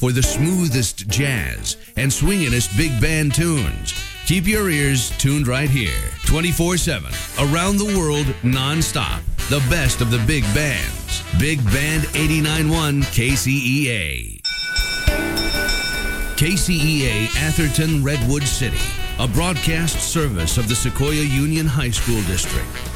for the smoothest jazz and swinginest big band tunes. Keep your ears tuned right here, 24/7, around the world, non-stop. The best of the big bands. Big Band 89.1 KCEA. KCEA Atherton, Redwood City, a broadcast service of the Sequoia Union High School District.